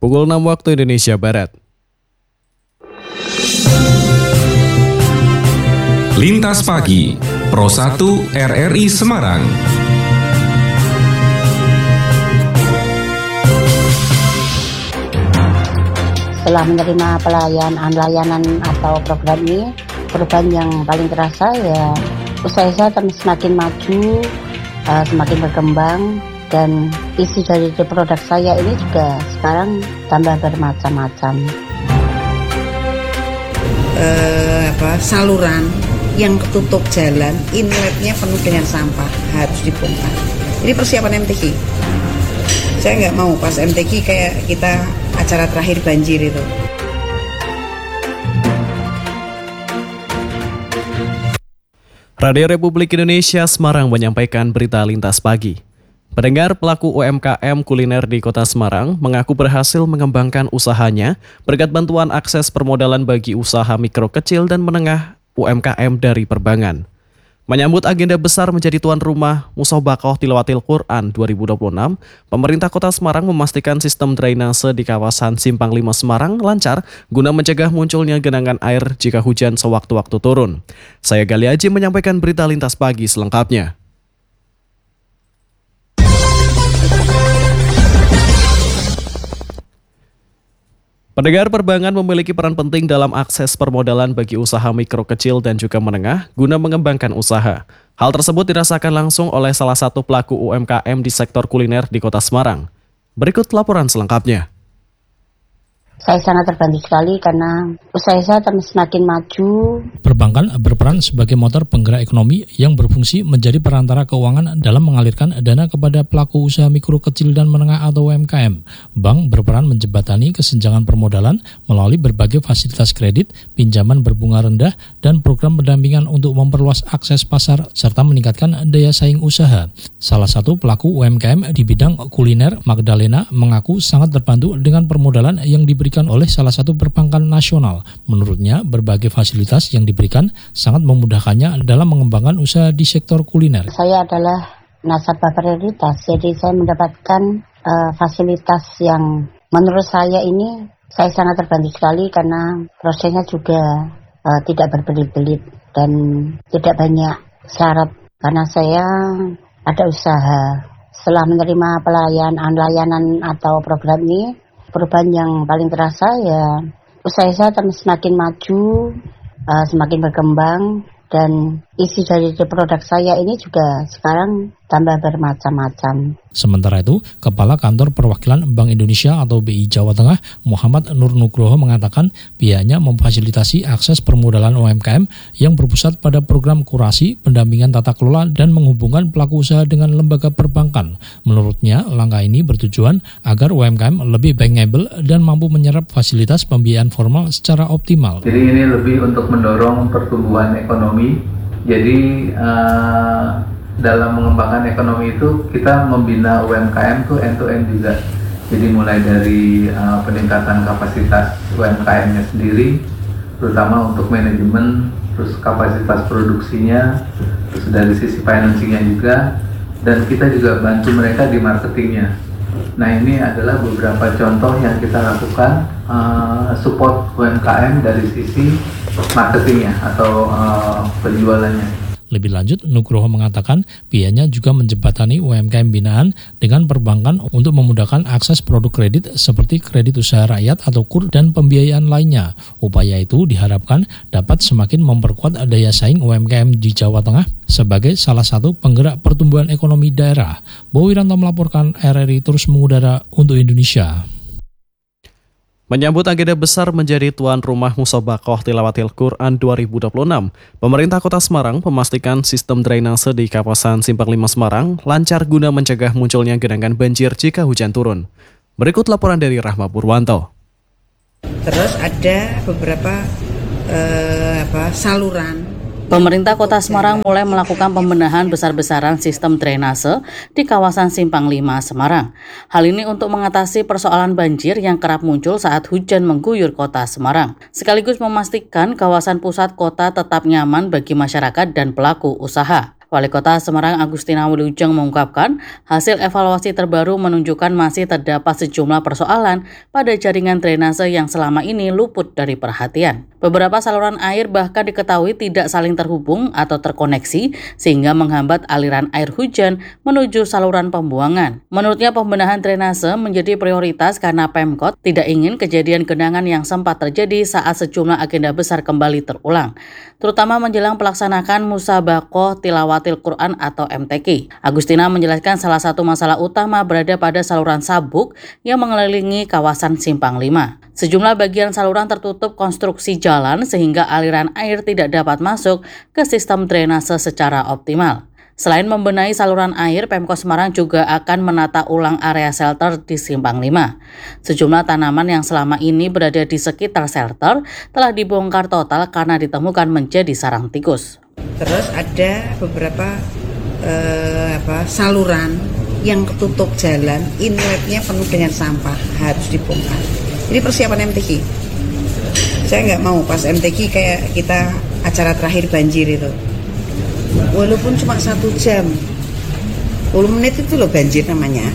pukul 6 waktu Indonesia Barat. Lintas Pagi, Pro 1 RRI Semarang. Setelah menerima layanan atau program ini, perubahan yang paling terasa ya usaha saya semakin maju, semakin berkembang, dan isi dari produk saya ini juga sekarang tambah bermacam-macam. Saluran yang ketutup jalan, inletnya penuh dengan sampah, harus dibongkar. Ini persiapan MTQ. Saya nggak mau pas MTQ kayak kita acara terakhir banjir itu. Radio Republik Indonesia Semarang menyampaikan berita lintas pagi. Pendengar, pelaku UMKM kuliner di Kota Semarang mengaku berhasil mengembangkan usahanya berkat bantuan akses permodalan bagi usaha mikro kecil dan menengah UMKM dari Perbankan. Menyambut agenda besar menjadi tuan rumah Musabaqah Tilawatil Quran 2026, pemerintah Kota Semarang memastikan sistem drainase di kawasan Simpang 5 Semarang lancar guna mencegah munculnya genangan air jika hujan sewaktu-waktu turun. Saya Gali Aji menyampaikan berita lintas pagi selengkapnya. Pendengar, Perbankan memiliki peran penting dalam akses permodalan bagi usaha mikro kecil dan juga menengah guna mengembangkan usaha. Hal tersebut dirasakan langsung oleh salah satu pelaku UMKM di sektor kuliner di Kota Semarang. Berikut laporan selengkapnya. Saya sangat terbantu sekali karena usaha saya semakin maju. Perbankan berperan sebagai motor penggerak ekonomi yang berfungsi menjadi perantara keuangan dalam mengalirkan dana kepada pelaku usaha mikro kecil dan menengah atau UMKM. Bank berperan menjembatani kesenjangan permodalan melalui berbagai fasilitas kredit, pinjaman berbunga rendah, dan program pendampingan untuk memperluas akses pasar serta meningkatkan daya saing usaha. Salah satu pelaku UMKM di bidang kuliner, Magdalena, mengaku sangat terbantu dengan permodalan yang diberikan oleh salah satu perbankan nasional. Menurutnya, berbagai fasilitas yang diberikan sangat memudahkannya dalam mengembangkan usaha di sektor kuliner. Saya adalah nasabah prioritas, jadi saya mendapatkan fasilitas yang menurut saya ini saya sangat terbantu sekali karena prosesnya juga tidak berbelit-belit dan tidak banyak syarat karena saya ada usaha. Setelah menerima layanan atau program ini, perubahan yang paling terasa ya usaha saya semakin maju, semakin berkembang, dan isi dari produk saya ini juga sekarang tambah bermacam-macam. Sementara itu, Kepala Kantor Perwakilan Bank Indonesia atau BI Jawa Tengah, Muhammad Nur Nugroho mengatakan pihaknya memfasilitasi akses permodalan UMKM yang berpusat pada program kurasi, pendampingan tata kelola, dan menghubungkan pelaku usaha dengan lembaga perbankan. Menurutnya, langkah ini bertujuan agar UMKM lebih bankable dan mampu menyerap fasilitas pembiayaan formal secara optimal. Jadi ini lebih untuk mendorong pertumbuhan ekonomi. Jadi dalam mengembangkan ekonomi itu kita membina UMKM tuh end-to-end juga. Jadi mulai dari peningkatan kapasitas UMKM-nya sendiri, terutama untuk manajemen, terus kapasitas produksinya, terus dari sisi financing-nya juga, dan kita juga bantu mereka di marketingnya. Nah, ini adalah beberapa contoh yang kita lakukan support UMKM dari sisi marketingnya atau penjualannya. Lebih lanjut, Nugroho mengatakan pihaknya juga menjembatani UMKM binaan dengan perbankan untuk memudahkan akses produk kredit seperti kredit usaha rakyat atau KUR dan pembiayaan lainnya. Upaya itu diharapkan dapat semakin memperkuat daya saing UMKM di Jawa Tengah sebagai salah satu penggerak pertumbuhan ekonomi daerah. Bowi Ranto melaporkan, RRI terus mengudara untuk Indonesia. Menyambut agenda besar menjadi tuan rumah Musabaqah Tilawatil Quran 2026, pemerintah Kota Semarang memastikan sistem drainase di kawasan Simpang 5 Semarang lancar guna mencegah munculnya genangan banjir jika hujan turun. Berikut laporan dari Rahma Purwanto. Terus ada beberapa saluran. Pemerintah Kota Semarang mulai melakukan pembenahan besar-besaran sistem drainase di kawasan Simpang 5 Semarang. Hal ini untuk mengatasi persoalan banjir yang kerap muncul saat hujan mengguyur Kota Semarang, sekaligus memastikan kawasan pusat kota tetap nyaman bagi masyarakat dan pelaku usaha. Wali Kota Semarang Agustina Wilujeng mengungkapkan hasil evaluasi terbaru menunjukkan masih terdapat sejumlah persoalan pada jaringan drainase yang selama ini luput dari perhatian. Beberapa saluran air bahkan diketahui tidak saling terhubung atau terkoneksi sehingga menghambat aliran air hujan menuju saluran pembuangan. Menurutnya pembenahan drainase menjadi prioritas karena Pemkot tidak ingin kejadian genangan yang sempat terjadi saat sejumlah agenda besar kembali terulang, terutama menjelang pelaksanakan Musabaqah Tilawatil Quran atau MTQ. Agustina menjelaskan salah satu masalah utama berada pada saluran sabuk yang mengelilingi kawasan Simpang 5. Sejumlah bagian saluran tertutup konstruksi jalan sehingga aliran air tidak dapat masuk ke sistem drainase secara optimal. Selain membenahi saluran air, Pemkot Semarang juga akan menata ulang area shelter di Simpang 5. Sejumlah tanaman yang selama ini berada di sekitar shelter telah dibongkar total karena ditemukan menjadi sarang tikus. Terus ada beberapa saluran yang ketutup jalan, inletnya penuh dengan sampah, harus dibongkar. Ini persiapan MTQ. Saya nggak mau pas MTQ kayak kita acara terakhir banjir itu. Walaupun cuma 1 jam, 10 menit itu loh banjir namanya.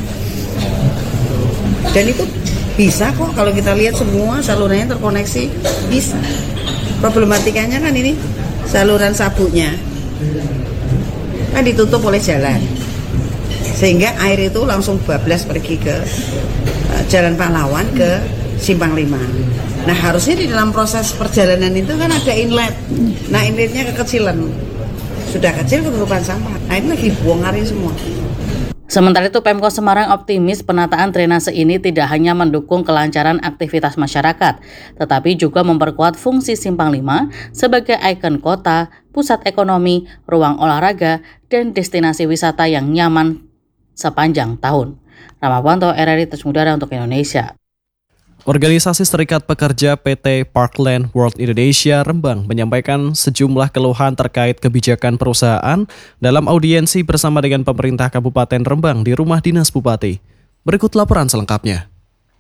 Dan itu bisa kok kalau kita lihat semua salurannya terkoneksi, bisa. Problematikanya kan ini saluran sabuknya kan ditutup oleh jalan, sehingga air itu langsung bablas pergi ke Jalan Pahlawan ke Simpang 5. Nah harusnya di dalam proses perjalanan itu kan ada inlet. Nah inletnya kekecilan, sudah kecil ketutupan sampah. Nah ini lagi bongkarin semua. Sementara itu Pemkot Semarang optimis penataan drainase ini tidak hanya mendukung kelancaran aktivitas masyarakat, tetapi juga memperkuat fungsi Simpang 5 sebagai ikon kota, pusat ekonomi, ruang olahraga, dan destinasi wisata yang nyaman sepanjang tahun. Ramawanto, RRI Terus Udara untuk Indonesia. Organisasi Serikat Pekerja PT Parkland World Indonesia Rembang menyampaikan sejumlah keluhan terkait kebijakan perusahaan dalam audiensi bersama dengan pemerintah Kabupaten Rembang di Rumah Dinas Bupati. Berikut laporan selengkapnya.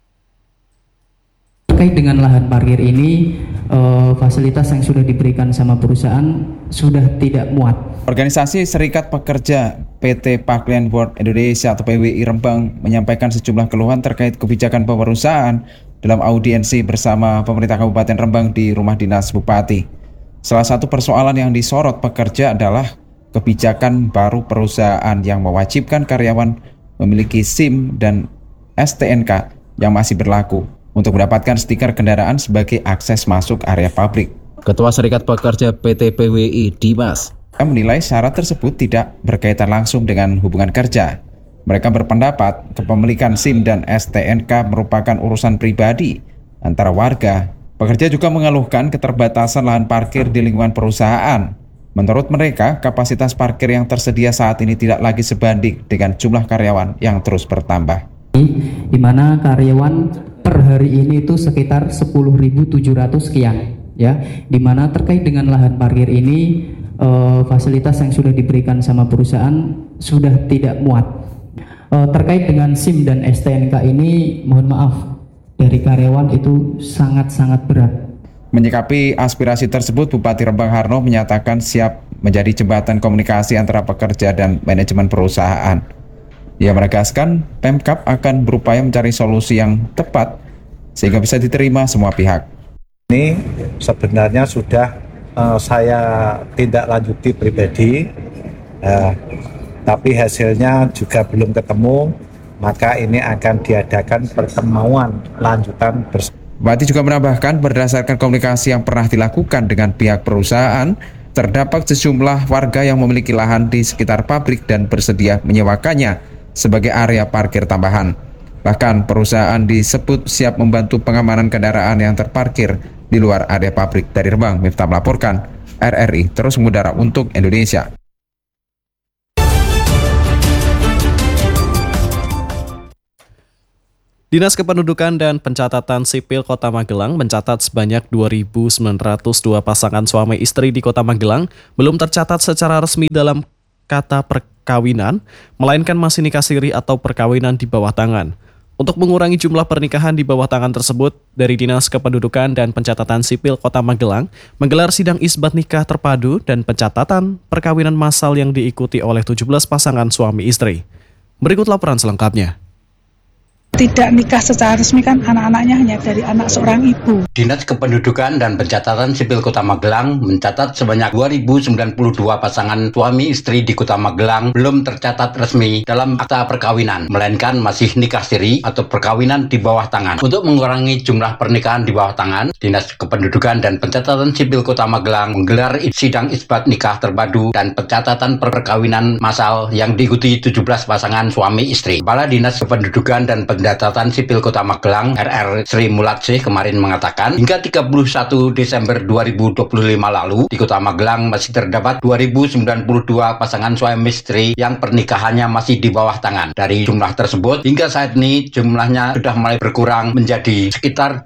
Terkait dengan lahan parkir ini, fasilitas yang sudah diberikan sama perusahaan sudah tidak muat. Organisasi Serikat Pekerja PT Parkland World Indonesia atau PWI Rembang menyampaikan sejumlah keluhan terkait kebijakan perusahaan dalam audiensi bersama pemerintah Kabupaten Rembang di Rumah Dinas Bupati. Salah satu persoalan yang disorot pekerja adalah kebijakan baru perusahaan yang mewajibkan karyawan memiliki SIM dan STNK yang masih berlaku untuk mendapatkan stiker kendaraan sebagai akses masuk area pabrik. Ketua Serikat Pekerja PT PWI Dimas menilai syarat tersebut tidak berkaitan langsung dengan hubungan kerja. Mereka berpendapat kepemilikan SIM dan STNK merupakan urusan pribadi antara warga. Pekerja juga mengeluhkan keterbatasan lahan parkir di lingkungan perusahaan. Menurut mereka, kapasitas parkir yang tersedia saat ini tidak lagi sebanding dengan jumlah karyawan yang terus bertambah. Di mana karyawan per hari ini itu sekitar 10.700 sekian, ya. Di mana terkait dengan lahan parkir ini, fasilitas yang sudah diberikan sama perusahaan sudah tidak muat. Terkait dengan SIM dan STNK ini, mohon maaf, dari karyawan itu sangat-sangat berat. Menyikapi aspirasi tersebut, Bupati Rembang Harno menyatakan siap menjadi jembatan komunikasi antara pekerja dan manajemen perusahaan. Ia menegaskan Pemkab akan berupaya mencari solusi yang tepat sehingga bisa diterima semua pihak. Ini sebenarnya sudah saya tindak lanjuti pribadi, tapi hasilnya juga belum ketemu, maka ini akan diadakan pertemuan lanjutan bersama. Bupati juga menambahkan berdasarkan komunikasi yang pernah dilakukan dengan pihak perusahaan, terdapat sejumlah warga yang memiliki lahan di sekitar pabrik dan bersedia menyewakannya sebagai area parkir tambahan. Bahkan perusahaan disebut siap membantu pengamanan kendaraan yang terparkir di luar area pabrik. Dari Rembang, Miftah melaporkan, RRI Terus Mengudara untuk Indonesia. Dinas Kependudukan dan Pencatatan Sipil Kota Magelang mencatat sebanyak 2.902 pasangan suami istri di Kota Magelang belum tercatat secara resmi dalam kata perkawinan, melainkan masih nikah siri atau perkawinan di bawah tangan. Untuk mengurangi jumlah pernikahan di bawah tangan tersebut, dari Dinas Kependudukan dan Pencatatan Sipil Kota Magelang menggelar sidang isbat nikah terpadu dan pencatatan perkawinan massal yang diikuti oleh 17 pasangan suami istri. Berikut laporan selengkapnya. Tidak nikah secara resmi kan anak-anaknya hanya dari anak seorang ibu. Dinas Kependudukan dan Pencatatan Sipil Kota Magelang mencatat sebanyak 2.092 pasangan suami istri di Kota Magelang belum tercatat resmi dalam akta perkawinan, melainkan masih nikah siri atau perkawinan di bawah tangan. Untuk mengurangi jumlah pernikahan di bawah tangan, Dinas Kependudukan dan Pencatatan Sipil Kota Magelang menggelar sidang isbat nikah terpadu dan pencatatan perkawinan massal yang diikuti 17 pasangan suami istri. Kepala Dinas Kependudukan dan Pencatatan Sipil Kota Magelang, RR Sri Mulatsih kemarin mengatakan, hingga 31 Desember 2025 lalu, di Kota Magelang masih terdapat 2.092 pasangan suami istri yang pernikahannya masih di bawah tangan. Dari jumlah tersebut, hingga saat ini jumlahnya sudah mulai berkurang menjadi sekitar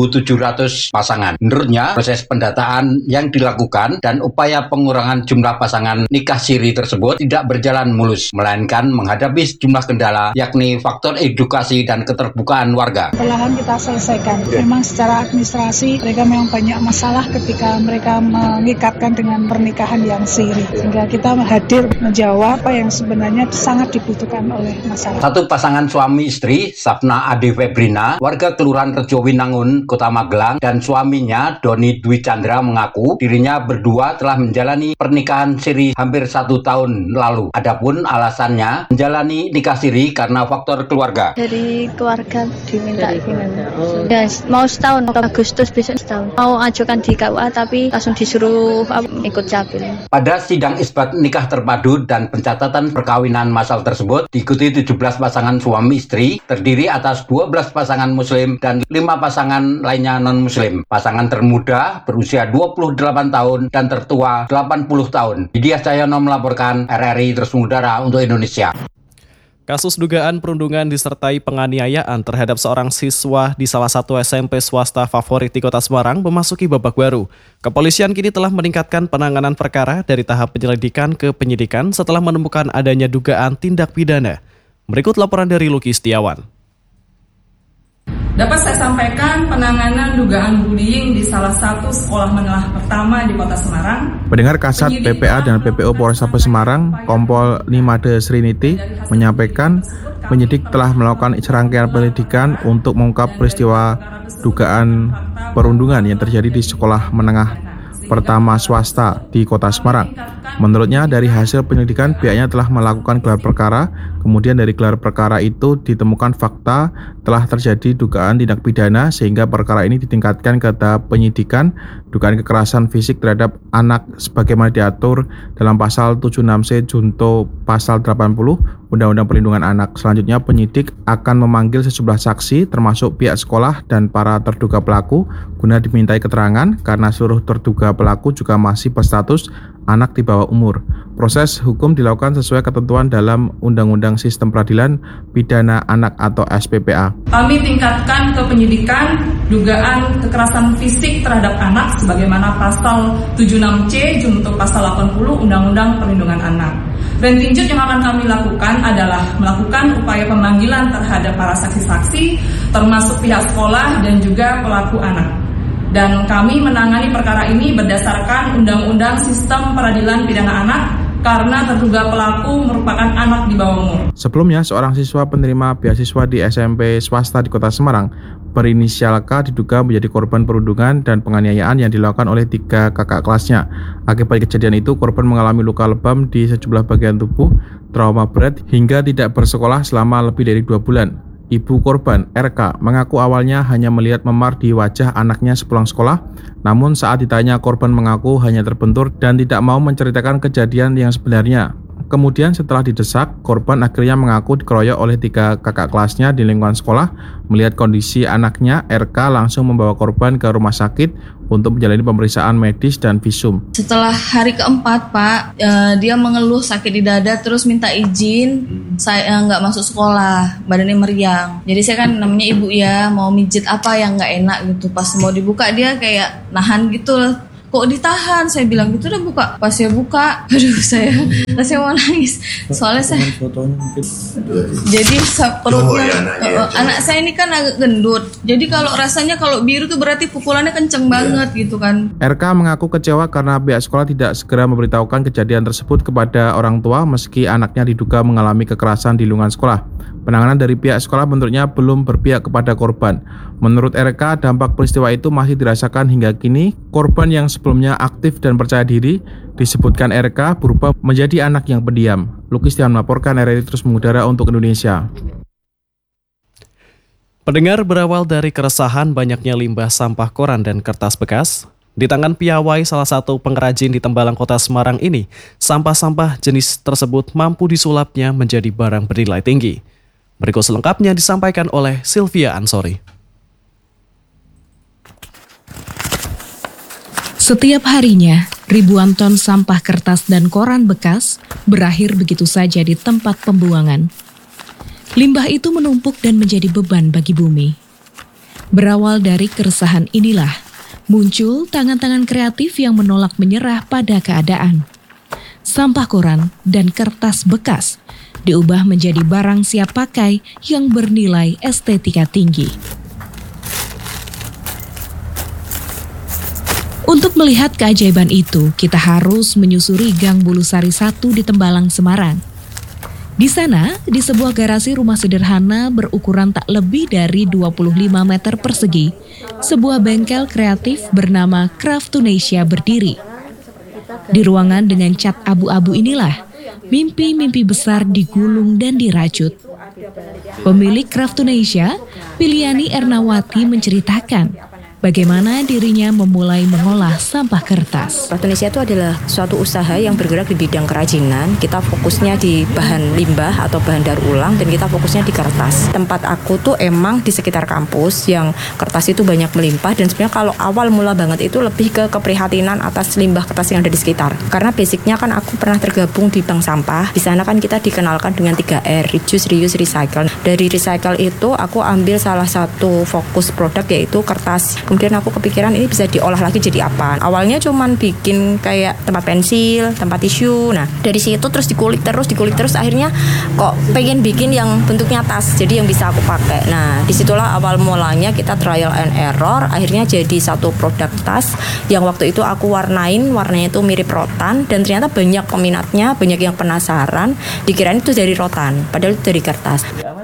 2.700 pasangan. Menurutnya, proses pendataan yang dilakukan dan upaya pengurangan jumlah pasangan nikah siri tersebut tidak berjalan mulus, melainkan menghadapi sejumlah kendala, yakni faktor edukasi dan keterbukaan warga. Perlahan kita selesaikan. Memang secara administrasi mereka memang banyak masalah ketika mereka mengikatkan dengan pernikahan yang siri. Sehingga kita hadir menjawab apa yang sebenarnya sangat dibutuhkan oleh masyarakat. Satu pasangan suami istri, Sapna Ade Febrina, warga Kelurahan Rejo Winangun, Kota Magelang, dan suaminya Doni Dwi Chandra mengaku dirinya berdua telah menjalani pernikahan siri hampir 1 tahun lalu. Adapun alasannya menjalani nikah siri karena faktor keluarga. Dari keluarga diminta gimana? Ya, mau setahun, Agustus besok setahun. Mau ajukan di KUA tapi langsung disuruh ikut capil. Pada sidang isbat nikah terpadu dan pencatatan perkawinan massal tersebut diikuti 17 pasangan suami istri, terdiri atas 12 pasangan muslim dan 5 pasangan lainnya non-muslim. Pasangan termuda berusia 28 tahun dan tertua 80 tahun. Didiah Cahyono melaporkan, RRI Terus Mengudara untuk Indonesia. Kasus dugaan perundungan disertai penganiayaan terhadap seorang siswa di salah satu SMP swasta favorit di Kota Semarang memasuki babak baru. Kepolisian kini telah meningkatkan penanganan perkara dari tahap penyelidikan ke penyidikan setelah menemukan adanya dugaan tindak pidana. Berikut laporan dari Luki Setiawan. Dapat saya sampaikan penanganan dugaan bullying di salah satu sekolah menengah pertama di Kota Semarang. Pendengar Kasat PPA dan PPO Polrestabes Semarang, Kompol Nimade Sriniti menyampaikan penyidik telah melakukan serangkaian penyelidikan untuk mengungkap peristiwa dugaan perundungan yang terjadi di sekolah menengah pertama swasta di Kota Semarang. Menurutnya, dari hasil penyelidikan pihaknya telah melakukan gelar perkara, kemudian dari gelar perkara itu ditemukan fakta telah terjadi dugaan tindak pidana sehingga perkara ini ditingkatkan ke tahap penyidikan dugaan kekerasan fisik terhadap anak sebagaimana diatur dalam pasal 76C junto pasal 80 Undang-Undang Perlindungan Anak. Selanjutnya penyidik akan memanggil sejumlah saksi termasuk pihak sekolah dan para terduga pelaku guna dimintai keterangan karena seluruh terduga pelaku juga masih berstatus anak di bawah umur. Proses hukum dilakukan sesuai ketentuan dalam Undang-Undang Sistem Peradilan Pidana Anak atau SPPA. Kami tingkatkan ke penyidikan dugaan kekerasan fisik terhadap anak sebagaimana pasal 76C junto pasal 80 Undang-Undang Perlindungan Anak. Dan tinjau yang akan kami lakukan adalah melakukan upaya pemanggilan terhadap para saksi-saksi termasuk pihak sekolah dan juga pelaku anak. Dan kami menangani perkara ini berdasarkan Undang-Undang Sistem Peradilan Pidana Anak karena terduga pelaku merupakan anak di bawah umur. Sebelumnya, seorang siswa penerima beasiswa di SMP swasta di Kota Semarang berinisial K diduga menjadi korban perundungan dan penganiayaan yang dilakukan oleh 3 kakak kelasnya. Akibat kejadian itu, korban mengalami luka lebam di sejumlah bagian tubuh, trauma berat, hingga tidak bersekolah selama lebih dari 2 bulan. Ibu korban, RK, mengaku awalnya hanya melihat memar di wajah anaknya sepulang sekolah, namun saat ditanya korban mengaku hanya terbentur dan tidak mau menceritakan kejadian yang sebenarnya. Kemudian setelah didesak, korban akhirnya mengaku dikeroyok oleh 3 kakak kelasnya di lingkungan sekolah. Melihat kondisi anaknya, RK langsung membawa korban ke rumah sakit untuk menjalani pemeriksaan medis dan visum. Setelah hari keempat, Pak, dia mengeluh sakit di dada terus minta izin saya nggak masuk sekolah, badannya meriang. Jadi saya kan namanya ibu ya, mau mijit apa yang nggak enak gitu. Pas mau dibuka dia kayak nahan gitu loh. kok ditahan? Saya bilang gitu, udah buka. Pas saya buka, aduh saya mau nangis. Soalnya saya jadi perutnya anak saya ini kan agak gendut. Jadi kalau rasanya kalau biru tuh berarti pukulannya kenceng banget gitu kan. RK mengaku kecewa karena pihak sekolah tidak segera memberitahukan kejadian tersebut kepada orang tua meski anaknya diduga mengalami kekerasan di lingkungan sekolah. Penanganan dari pihak sekolah menurutnya belum berpihak kepada korban. Menurut RK, dampak peristiwa itu masih dirasakan hingga kini. Korban yang sebelumnya aktif dan percaya diri disebutkan RK berubah menjadi anak yang pendiam. Lukis Tian melaporkan, RRI Terus Mengudara untuk Indonesia. Pendengar, berawal dari keresahan banyaknya limbah sampah koran dan kertas bekas, di tangan piawai salah satu pengrajin di Tembalang, Kota Semarang ini, sampah-sampah jenis tersebut mampu disulapnya menjadi barang bernilai tinggi. Berikut selengkapnya disampaikan oleh Sylvia Ansori. Setiap harinya, ribuan ton sampah kertas dan koran bekas berakhir begitu saja di tempat pembuangan. Limbah itu menumpuk dan menjadi beban bagi bumi. Berawal dari keresahan inilah, muncul tangan-tangan kreatif yang menolak menyerah pada keadaan. Sampah koran dan kertas bekas diubah menjadi barang siap pakai yang bernilai estetika tinggi. Untuk melihat keajaiban itu, kita harus menyusuri Gang Bulusari 1 di Tembalang, Semarang. Di sana, di sebuah garasi rumah sederhana berukuran tak lebih dari 25 meter persegi, sebuah bengkel kreatif bernama Craftunesia berdiri. Di ruangan dengan cat abu-abu inilah, mimpi-mimpi besar digulung dan dirajut. Pemilik Craftunesia, Piliani Ernawati, menceritakan bagaimana dirinya memulai mengolah sampah kertas. Craftunesia itu adalah suatu usaha yang bergerak di bidang kerajinan. Kita fokusnya di bahan limbah atau bahan daur ulang dan kita fokusnya di kertas. Tempat aku tuh emang di sekitar kampus yang kertas itu banyak melimpah dan sebenarnya kalau awal mula banget itu lebih ke keprihatinan atas limbah kertas yang ada di sekitar. Karena basicnya kan aku pernah tergabung di bank sampah. Di sana kan kita dikenalkan dengan 3R, reduce, reuse, recycle. Dari recycle itu aku ambil salah satu fokus produk yaitu kertas. Kemudian aku kepikiran ini bisa diolah lagi jadi apa. Awalnya cuman bikin kayak tempat pensil, tempat tisu. Nah dari situ terus dikulik terus akhirnya kok pengen bikin yang bentuknya tas, jadi yang bisa aku pakai. Nah disitulah awal mulanya kita trial and error. Akhirnya jadi satu produk tas yang waktu itu aku warnanya itu mirip rotan dan ternyata banyak peminatnya, banyak yang penasaran. Dikirain itu dari rotan, padahal itu dari kertas.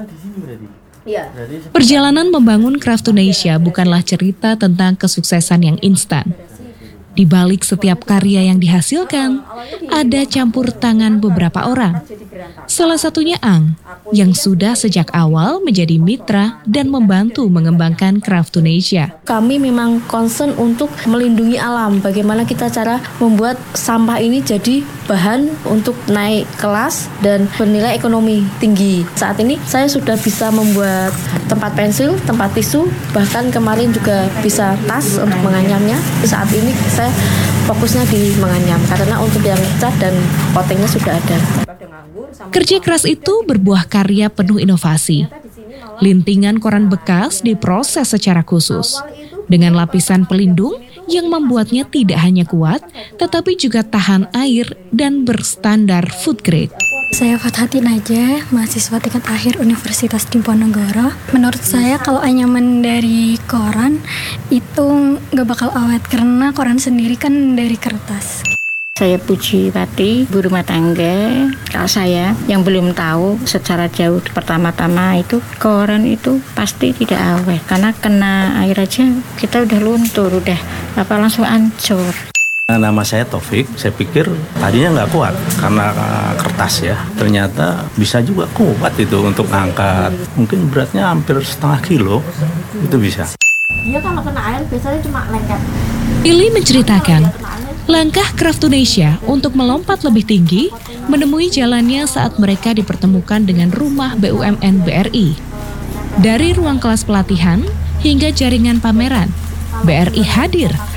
Perjalanan membangun Craftunesia bukanlah cerita tentang kesuksesan yang instan. Di balik setiap karya yang dihasilkan, ada campur tangan beberapa orang. Salah satunya Ang, yang sudah sejak awal menjadi mitra dan membantu mengembangkan Craftunesia. Kami memang concern untuk melindungi alam. Bagaimana kita cara membuat sampah ini jadi bahan untuk naik kelas dan bernilai ekonomi tinggi. Saat ini saya sudah bisa membuat tempat pensil, tempat tisu, bahkan kemarin juga bisa tas untuk menganyamnya. Saat ini saya fokusnya di menganyam karena untuk yang cat dan coatingnya sudah ada. Kerja keras itu berbuah karya penuh inovasi. Lintingan koran bekas diproses secara khusus dengan lapisan pelindung yang membuatnya tidak hanya kuat, tetapi juga tahan air dan berstandar food grade. Saya Fathatin aja, mahasiswa tingkat akhir Universitas Diponegoro. Menurut saya kalau anyaman dari koran itu nggak bakal awet karena koran sendiri kan dari kertas. Saya Pujiwati, ibu rumah tangga. Kalau saya yang belum tahu secara jauh pertama-tama itu koran itu pasti tidak awet karena kena air aja kita udah luntur, udah langsung hancur. Nama saya Taufik, saya pikir tadinya nggak kuat karena kertas ya. Ternyata bisa juga kuat itu untuk angkat. Mungkin beratnya hampir setengah kilo, itu bisa. Dia kalau kena air biasanya cuma lengket. Ili menceritakan, langkah Craftunesia untuk melompat lebih tinggi menemui jalannya saat mereka dipertemukan dengan rumah BUMN BRI. Dari ruang kelas pelatihan hingga jaringan pameran, BRI hadir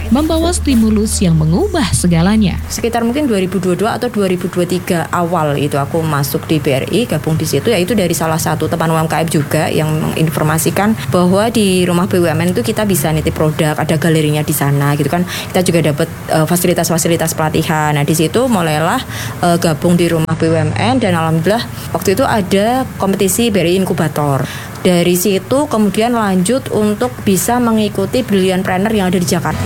membawa stimulus yang mengubah segalanya. Sekitar mungkin 2022 atau 2023 awal itu aku masuk di BRI, gabung di situ, yaitu dari salah satu teman UMKM juga yang menginformasikan bahwa di rumah BUMN itu kita bisa nitip produk, ada galerinya di sana gitu kan. Kita juga dapat fasilitas-fasilitas pelatihan. Nah, di situ mulailah gabung di rumah BUMN dan alhamdulillah waktu itu ada kompetisi BRI Inkubator. Dari situ kemudian lanjut untuk bisa mengikuti Brilliantpreneur yang ada di Jakarta.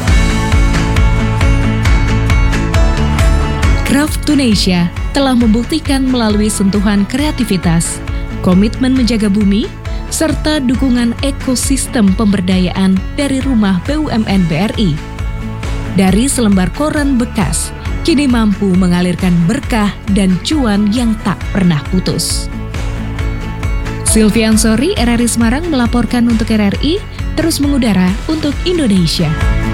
Craft Tunisia telah membuktikan melalui sentuhan kreativitas, komitmen menjaga bumi, serta dukungan ekosistem pemberdayaan dari rumah BUMN BRI. Dari selembar koran bekas, kini mampu mengalirkan berkah dan cuan yang tak pernah putus. Silvian Sori, RRI Semarang melaporkan untuk RRI, terus mengudara untuk Indonesia.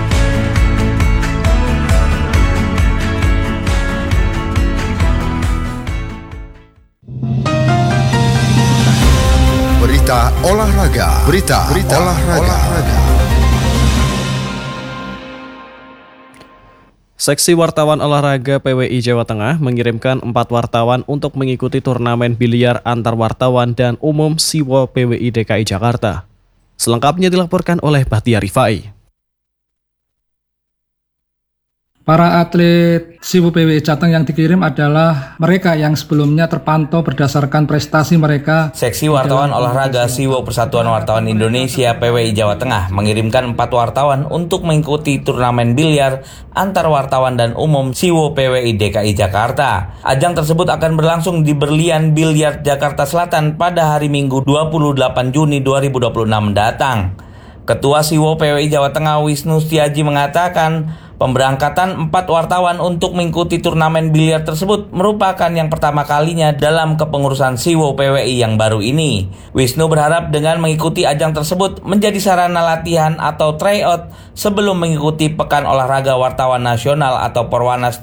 Berita olahraga. Berita olahraga. Seksi Wartawan Olahraga PWI Jawa Tengah mengirimkan 4 wartawan untuk mengikuti turnamen biliar antar wartawan dan umum SIWO PWI DKI Jakarta. Selengkapnya dilaporkan oleh Bahtia Rifai. Para atlet SIWO PWI Jateng yang dikirim adalah mereka yang sebelumnya terpantau berdasarkan prestasi mereka. Seksi Wartawan Olahraga SIWO Persatuan Wartawan Indonesia PWI Jawa Tengah mengirimkan 4 wartawan untuk mengikuti turnamen biliar antar wartawan dan umum SIWO PWI DKI Jakarta. Ajang tersebut akan berlangsung di Berlian Biliar Jakarta Selatan pada hari Minggu 28 Juni 2026 mendatang. Ketua SIWO PWI Jawa Tengah Wisnu Setiaji mengatakan pemberangkatan 4 wartawan untuk mengikuti turnamen biliar tersebut merupakan yang pertama kalinya dalam kepengurusan SIWO PWI yang baru ini. Wisnu berharap dengan mengikuti ajang tersebut menjadi sarana latihan atau tryout sebelum mengikuti Pekan Olahraga Wartawan Nasional atau Porwanas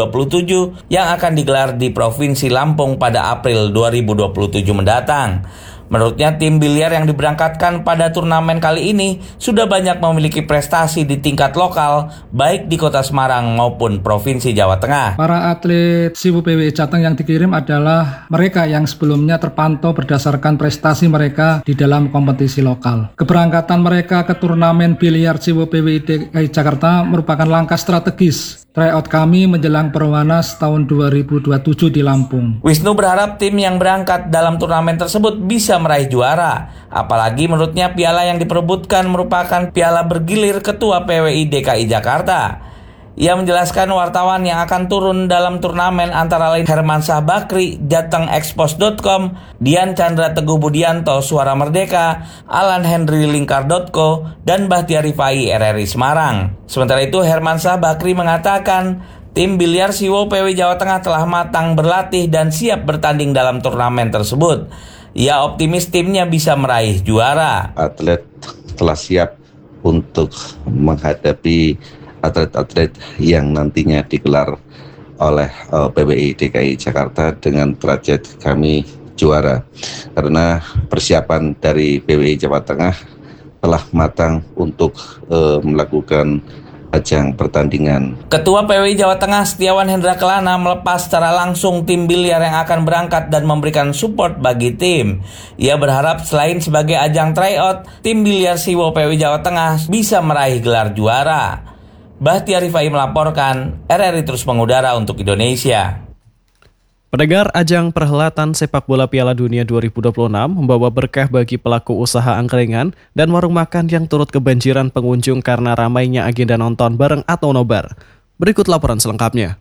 2027 yang akan digelar di Provinsi Lampung pada April 2027 mendatang. Menurutnya tim biliar yang diberangkatkan pada turnamen kali ini sudah banyak memiliki prestasi di tingkat lokal, baik di Kota Semarang maupun Provinsi Jawa Tengah. Para atlet SIWO PWI Jateng yang dikirim adalah mereka yang sebelumnya terpantau berdasarkan prestasi mereka di dalam kompetisi lokal. Keberangkatan mereka ke turnamen biliar SIWO PWI DKI Jakarta merupakan langkah strategis tryout kami menjelang Perwanas tahun 2027 di Lampung. Wisnu berharap tim yang berangkat dalam turnamen tersebut bisa meraih juara. Apalagi menurutnya piala yang diperebutkan merupakan piala bergilir Ketua PWI DKI Jakarta. Ia menjelaskan wartawan yang akan turun dalam turnamen antara lain Hermansyah Bakri, JatengExpos.com, Dian Chandra Teguh Budianto, Suara Merdeka, Alan Henry Lingkar.co, dan Bahtia Rifai, RRI Semarang. Sementara itu Hermansyah Bakri mengatakan tim biliar SIWO PWI Jawa Tengah telah matang berlatih dan siap bertanding dalam turnamen tersebut. Ia optimis timnya bisa meraih juara. Atlet telah siap untuk menghadapi atlet-atlet yang nantinya digelar oleh PWI DKI Jakarta dengan derajat kami juara. Karena persiapan dari PWI Jawa Tengah telah matang untuk melakukan ajang pertandingan. Ketua PWI Jawa Tengah Setiawan Hendra Kelana melepas secara langsung tim biliar yang akan berangkat dan memberikan support bagi tim. Ia berharap selain sebagai ajang tryout, tim biliar SIWO PWI Jawa Tengah bisa meraih gelar juara. Bahtia Rifai melaporkan, RRI terus mengudara untuk Indonesia. Pendengar, ajang perhelatan sepak bola Piala Dunia 2026 membawa berkah bagi pelaku usaha angkringan dan warung makan yang turut kebanjiran pengunjung karena ramainya agenda nonton bareng atau nobar. Berikut laporan selengkapnya.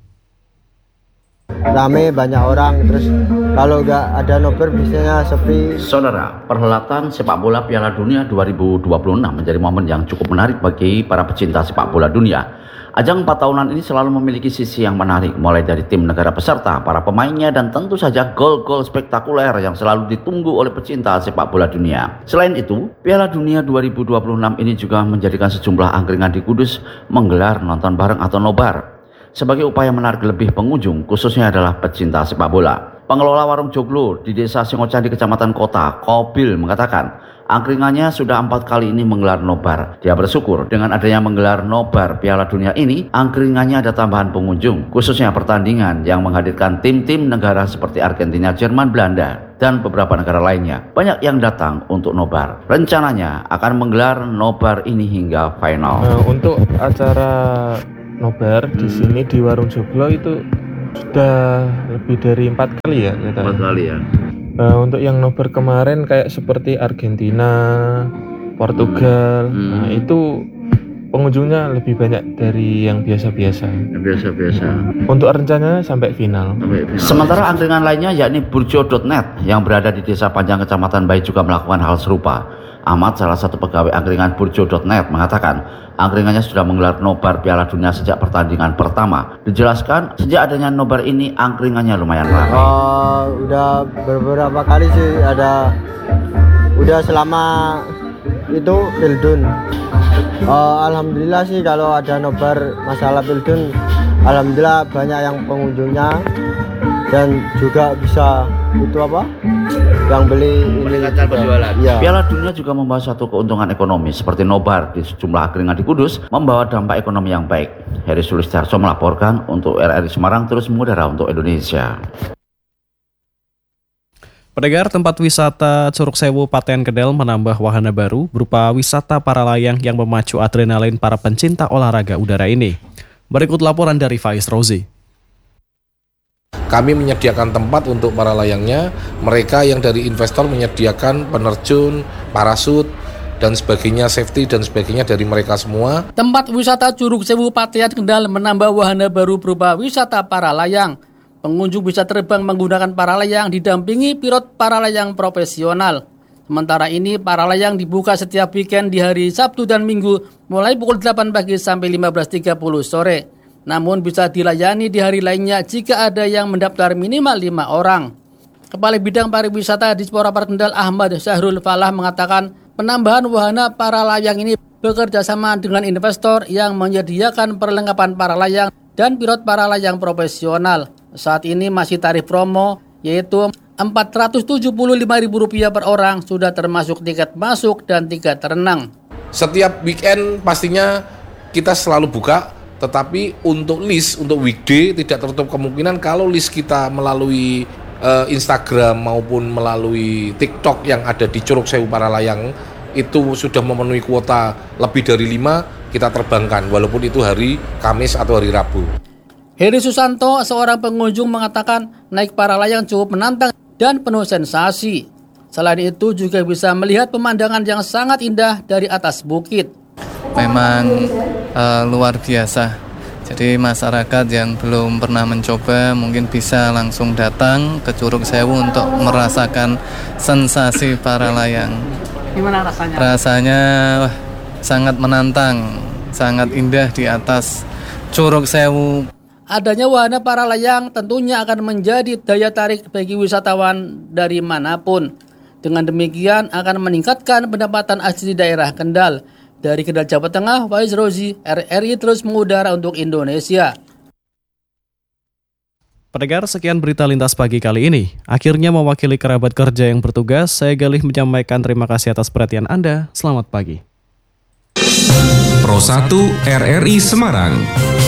Rame, banyak orang, terus kalau nggak ada nobar biasanya sepi. Saudara, perhelatan sepak bola Piala Dunia 2026 menjadi momen yang cukup menarik bagi para pecinta sepak bola dunia. Ajang 4 tahunan ini selalu memiliki sisi yang menarik, mulai dari tim negara peserta, para pemainnya, dan tentu saja gol-gol spektakuler yang selalu ditunggu oleh pecinta sepak bola dunia. Selain itu, Piala Dunia 2026 ini juga menjadikan sejumlah angkringan di Kudus menggelar nonton bareng atau nobar sebagai upaya menarik lebih pengunjung, khususnya adalah pecinta sepak bola. Pengelola warung joglo di Desa Singocandi, Kecamatan Kota, Kobil, mengatakan angkringannya sudah 4 kali ini menggelar nobar. Dia bersyukur dengan adanya menggelar nobar Piala Dunia ini, angkringannya ada tambahan pengunjung, khususnya pertandingan yang menghadirkan tim-tim negara seperti Argentina, Jerman, Belanda, dan beberapa negara lainnya. Banyak yang datang untuk nobar. Rencananya akan menggelar nobar ini hingga final. Untuk acara nobar di sini di Warung Joglo itu sudah lebih dari 4 kali ya. 4 kali ya. Untuk yang nobar kemarin kayak seperti Argentina, Portugal, nah itu pengunjungnya lebih banyak dari yang biasa-biasa. Untuk rencananya sampai final. Sementara angkringan lainnya yakni Burjo.net yang berada di Desa Panjang Kecamatan Bayi juga melakukan hal serupa. Ahmad, salah satu pegawai angkringan Burjo.net, mengatakan angkringannya sudah menggelar nobar Piala Dunia sejak pertandingan pertama. Dijelaskan, sejak adanya nobar ini angkringannya lumayan ramai. Udah beberapa kali sih udah selama itu Pildun. Alhamdulillah sih kalau ada nobar masalah Pildun, alhamdulillah banyak yang pengunjungnya dan juga bisa yang beli meningkatkan penjualan. Ya. Piala Dunia juga membawa satu keuntungan ekonomi seperti nobar di sejumlah angkringan di Kudus membawa dampak ekonomi yang baik. Heri Sulistiarso melaporkan untuk RRI Semarang terus mengudara untuk Indonesia. Pendengar, tempat wisata Curug Sewu Paten Kendal menambah wahana baru berupa wisata para layang yang memacu adrenalin para pencinta olahraga udara ini. Berikut laporan dari Faiz Rozi. Kami menyediakan tempat untuk para layangnya, mereka yang dari investor menyediakan penerjun, parasut, dan sebagainya, safety dan sebagainya dari mereka semua. Tempat wisata Curug Sewu Paten Kendal menambah wahana baru berupa wisata para layang. Pengunjung bisa terbang menggunakan para layang didampingi pilot para layang profesional. Sementara ini para layang dibuka setiap weekend di hari Sabtu dan Minggu mulai pukul 8 pagi sampai 15.30 sore. Namun bisa dilayani di hari lainnya jika ada yang mendaftar minimal 5 orang. Kepala Bidang Pariwisata Dispora Kendal Ahmad Syahrul Falah mengatakan penambahan wahana para layang ini bekerja sama dengan investor yang menyediakan perlengkapan para layang dan pilot para layang profesional. Saat ini masih tarif promo yaitu Rp475.000 per orang, sudah termasuk tiket masuk dan tiket renang. Setiap weekend pastinya kita selalu buka, tetapi untuk list, untuk weekday tidak tertutup kemungkinan kalau list kita melalui Instagram maupun melalui TikTok yang ada di Curug Sewu para layang itu sudah memenuhi kuota lebih dari 5, kita terbangkan walaupun itu hari Kamis atau hari Rabu. Heri Susanto, seorang pengunjung, mengatakan naik para layang cukup menantang dan penuh sensasi. Selain itu juga bisa melihat pemandangan yang sangat indah dari atas bukit. Memang luar biasa. Jadi masyarakat yang belum pernah mencoba mungkin bisa langsung datang ke Curug Sewu untuk merasakan sensasi para layang. Gimana rasanya? Rasanya sangat menantang, sangat indah di atas Curug Sewu. Adanya wahana para layang tentunya akan menjadi daya tarik bagi wisatawan dari manapun. Dengan demikian akan meningkatkan pendapatan asli daerah Kendal. Dari Kendal, Jawa Tengah, Faiz Rozi, RRI terus mengudara untuk Indonesia. Pendengar, sekian berita lintas pagi kali ini. Akhirnya mewakili kerabat kerja yang bertugas, saya Galih menyampaikan terima kasih atas perhatian Anda. Selamat pagi. Pro 1 RRI Semarang.